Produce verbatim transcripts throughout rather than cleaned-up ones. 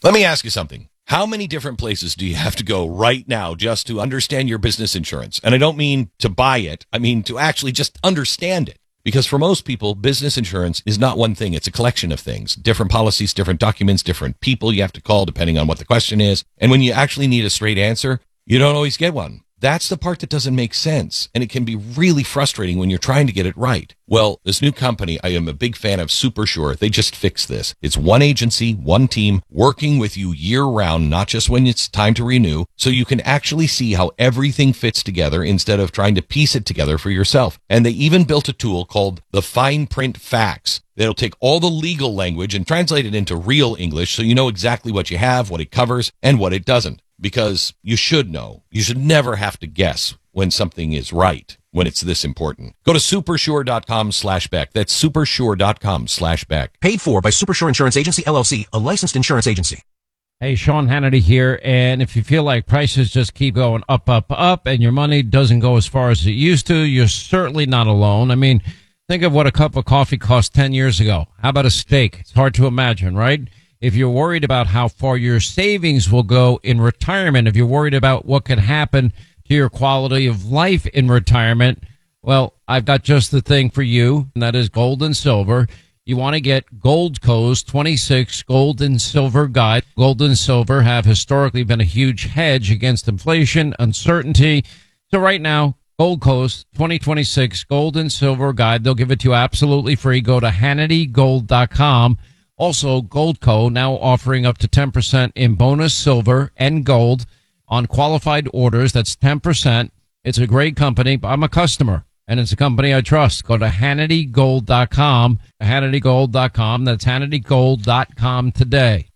Let me ask you something. How many different places do you have to go right now just to understand your business insurance? And I don't mean to buy it. I mean to actually just understand it. Because for most people, business insurance is not one thing. It's a collection of things, different policies, different documents, different people you have to call depending on what the question is. And when you actually need a straight answer, you don't always get one. That's the part that doesn't make sense. And it can be really frustrating when you're trying to get it right. Well, this new company, I am a big fan of SuperSure. They just fixed this. It's one agency, one team, working with you year round, not just when it's time to renew, so you can actually see how everything fits together instead of trying to piece it together for yourself. And they even built a tool called the Fine Print Facts. That'll take all the legal language and translate it into real English so you know exactly what you have, what it covers, and what it doesn't. Because you should know. You should never have to guess when something is right, when it's this important. Go to supersure.com slash Beck. That's supersure.com slash Beck. Paid for by Supersure Insurance Agency, L L C, a licensed insurance agency. Hey, Sean Hannity here, and if you feel like prices just keep going up, up, up, and your money doesn't go as far as it used to, you're certainly not alone. I mean, think of what a cup of coffee cost ten years ago. How about a steak? It's hard to imagine, right? If you're worried about how far your savings will go in retirement, if you're worried about what could happen to your quality of life in retirement, well, I've got just the thing for you, and that is gold and silver. You want to get Goldco's twenty-six Gold and Silver Guide. Gold and silver have historically been a huge hedge against inflation, uncertainty. So right now, Goldco's twenty twenty-six Gold and Silver Guide, they'll give it to you absolutely free. Go to Hannity Gold dot com. Also, Goldco now offering up to ten percent in bonus silver and gold on qualified orders. That's ten percent. It's a great company. I'm a customer, and it's a company I trust. Go to Hannity Gold dot com, Hannity Gold dot com. That's Hannity Gold dot com today.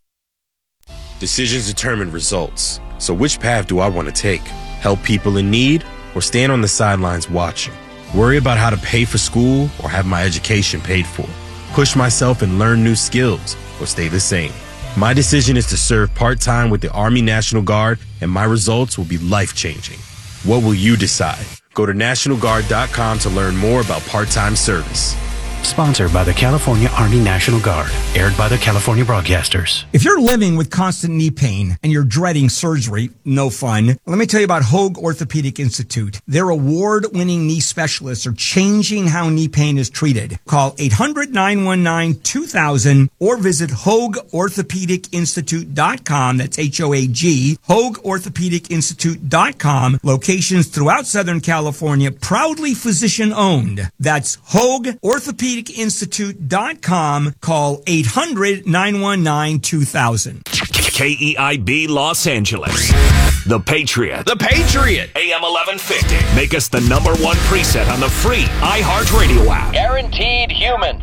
Decisions determine results. So which path do I want to take? Help people in need or stand on the sidelines watching? Worry about how to pay for school or have my education paid for? Push myself and learn new skills or stay the same? My decision is to serve part-time with the Army National Guard, and my results will be life-changing. What will you decide? Go to National Guard dot com to learn more about part-time service. Sponsored by the California Army National Guard. Aired by the California Broadcasters. If you're living with constant knee pain and you're dreading surgery, no fun, let me tell you about Hoag Orthopedic Institute. Their award-winning knee specialists are changing how knee pain is treated. Call eight hundred, nine one nine, two thousand or visit Hoag Orthopedic Institute dot com. That's H O A G, Hoag Orthopedic Institute dot com. Locations throughout Southern California, proudly physician-owned. That's Hoag Orthopedic Institute dot com. Call eight hundred, nine one nine, two thousand. K E I B Los Angeles. The Patriot. The Patriot. A M eleven fifty. Make us the number one preset on the free iHeartRadio app. Guaranteed human.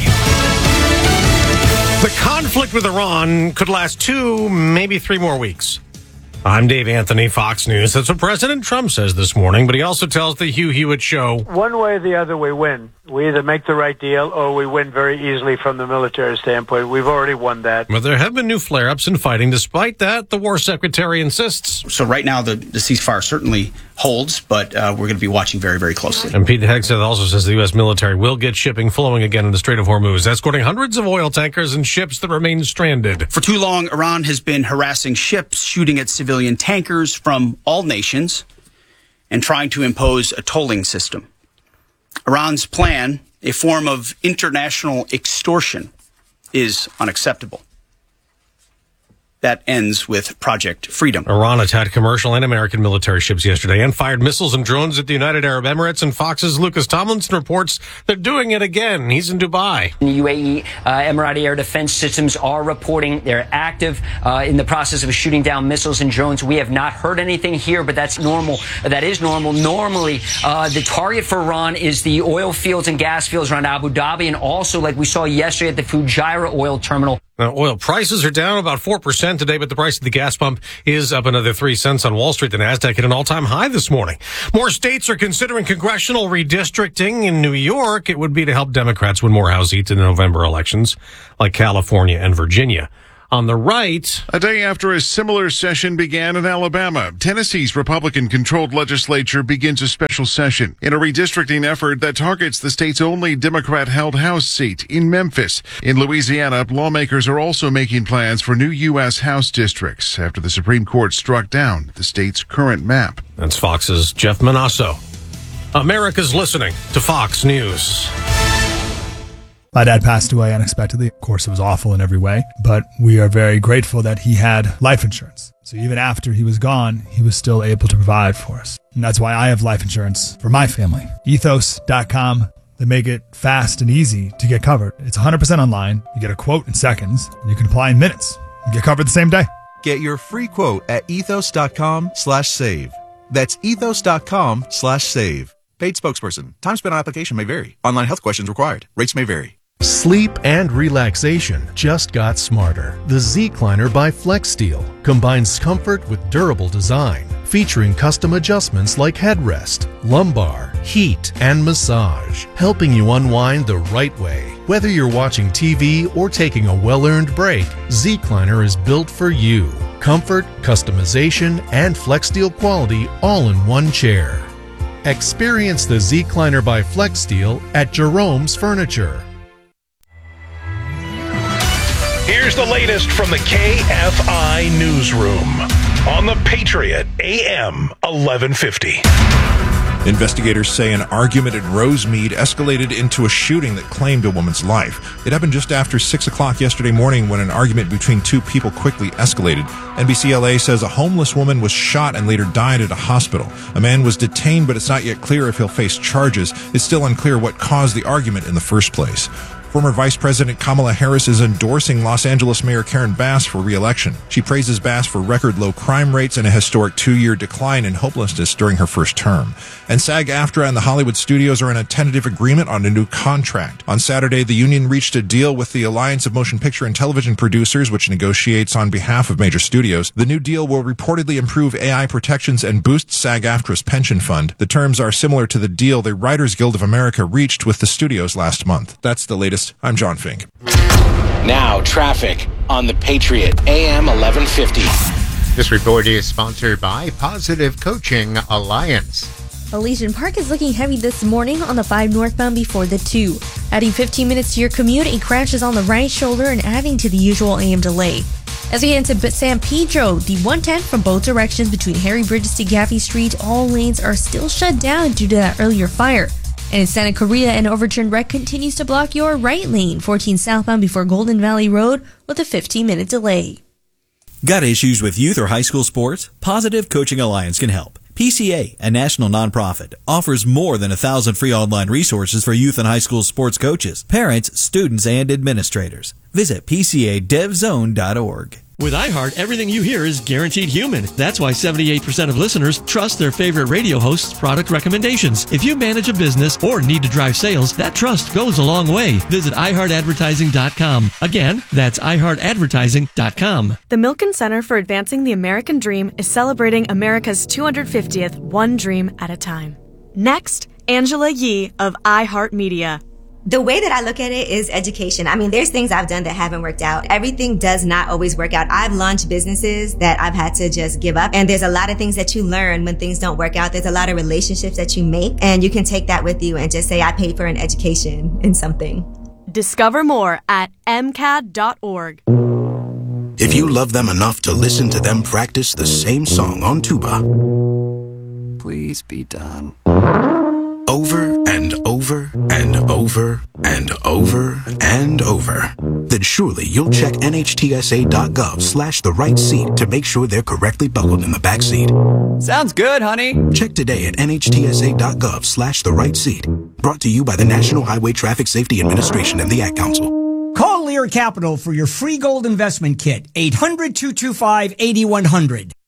The conflict with Iran could last two, maybe three more weeks. I'm Dave Anthony, Fox News. That's what President Trump says this morning, but he also tells the Hugh Hewitt Show. One way or the other, we win. We either make the right deal or we win very easily from the military standpoint. We've already won that. But there have been new flare-ups in fighting. Despite that, the war secretary insists. So right now, the, the ceasefire certainly holds, but uh, we're going to be watching very, very closely. And Pete Hegseth also says the U S military will get shipping flowing again in the Strait of Hormuz, escorting hundreds of oil tankers and ships that remain stranded. For too long, Iran has been harassing ships, shooting at civilian tankers from all nations, and trying to impose a tolling system. Iran's plan, a form of international extortion, is unacceptable. That ends with Project Freedom. Iran attacked commercial and American military ships yesterday and fired missiles and drones at the United Arab Emirates. And Fox's Lucas Tomlinson reports they're doing it again. He's in Dubai. The U A E, uh, Emirati Air Defense Systems are reporting they're active uh, in the process of shooting down missiles and drones. We have not heard anything here, but that's normal. That is normal. Normally, uh, the target for Iran is the oil fields and gas fields around Abu Dhabi, and also, like we saw yesterday at the Fujairah oil terminal. Now, oil prices are down about four percent today, but the price of the gas pump is up another three cents on Wall Street. The Nasdaq hit an all-time high this morning. More states are considering congressional redistricting. In New York, it would be to help Democrats win more House seats in the November elections, like California and Virginia. On the right, a day after a similar session began in Alabama, Tennessee's Republican-controlled legislature begins a special session in a redistricting effort that targets the state's only Democrat-held House seat in Memphis. In Louisiana, lawmakers are also making plans for new U S House districts after the Supreme Court struck down the state's current map. That's Fox's Jeff Manasso. America's listening to Fox News. My dad passed away unexpectedly. Of course, it was awful in every way, but we are very grateful that he had life insurance. So even after he was gone, he was still able to provide for us. And that's why I have life insurance for my family. ethos dot com. They make it fast and easy to get covered. It's one hundred percent online. You get a quote in seconds, and you can apply in minutes. You get covered the same day. Get your free quote at ethos dot com slash save. That's ethos dot com slash save. Paid spokesperson. Time spent on application may vary. Online health questions required. Rates may vary. Sleep and relaxation just got smarter. The Zecliner by FlexSteel combines comfort with durable design, featuring custom adjustments like headrest, lumbar, heat, and massage, helping you unwind the right way. Whether you're watching T V or taking a well-earned break, Zecliner is built for you. Comfort, customization, and FlexSteel quality all in one chair. Experience the Zecliner by FlexSteel at Jerome's Furniture. Here's the latest from the K F I newsroom on the Patriot A M eleven fifty. Investigators say an argument at Rosemead escalated into a shooting that claimed a woman's life. It happened just after six o'clock yesterday morning when an argument between two people quickly escalated. N B C L A says a homeless woman was shot and later died at a hospital. A man was detained, but it's not yet clear if he'll face charges. It's still unclear what caused the argument in the first place. Former Vice President Kamala Harris is endorsing Los Angeles Mayor Karen Bass for re-election. She praises Bass for record-low crime rates and a historic two-year decline in homelessness during her first term. And SAG-AFTRA and the Hollywood studios are in a tentative agreement on a new contract. On Saturday, the union reached a deal with the Alliance of Motion Picture and Television Producers, which negotiates on behalf of major studios. The new deal will reportedly improve A I protections and boost SAG-AFTRA's pension fund. The terms are similar to the deal the Writers Guild of America reached with the studios last month. That's the latest. I'm John Fink. Now, traffic on the Patriot A M eleven fifty. This report is sponsored by Positive Coaching Alliance. Elysian Park is looking heavy this morning on the five northbound before the two. Adding fifteen minutes to your commute, it crashes on the right shoulder and adding to the usual A M delay. As we head into San Pedro, the one ten from both directions between Harry Bridges to Gaffey Street, all lanes are still shut down due to that earlier fire. And in Santa Clarita, an overturned wreck continues to block your right lane, fourteen southbound before Golden Valley Road, with a fifteen minute delay. Got issues with youth or high school sports? Positive Coaching Alliance can help. P C A, a national nonprofit, offers more than a thousand free online resources for youth and high school sports coaches, parents, students, and administrators. Visit P C A dev zone dot org. With iHeart, everything you hear is guaranteed human. That's why seventy-eight percent of listeners trust their favorite radio host's product recommendations. If you manage a business or need to drive sales, that trust goes a long way. Visit i heart advertising dot com. Again, that's i heart advertising dot com. The Milken Center for Advancing the American Dream is celebrating America's two hundred fiftieth One Dream at a Time. Next, Angela Yee of iHeartMedia. The way that I look at it is education. I mean, there's things I've done that haven't worked out. Everything does not always work out. I've launched businesses that I've had to just give up. And there's a lot of things that you learn when things don't work out. There's a lot of relationships that you make, and you can take that with you and just say, I paid for an education in something. Discover more at m c a d dot org. If you love them enough to listen to them practice the same song on tuba, please be done. Over and over and over and over and over, then surely you'll check N H T S A dot gov slash the right seat to make sure they're correctly buckled in the back seat. Sounds good, honey. Check today at N H T S A dot gov slash the right seat. Brought to you by the National Highway Traffic Safety Administration and the Ad Council. Call Lear Capital for your free gold investment kit, eight hundred, two two five, eight one zero zero.